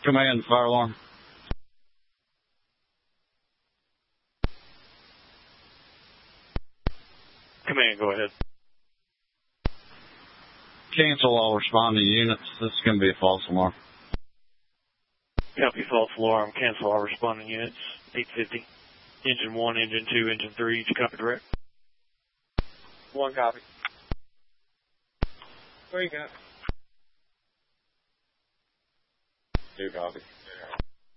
Command, fire alarm. Command, go ahead. Cancel all responding units. This is going to be a false alarm. Copy, false alarm. Cancel all responding units. 850. Engine 1, Engine 2, Engine 3. Did you copy direct? 1 copy. 3 copy. 2 copy.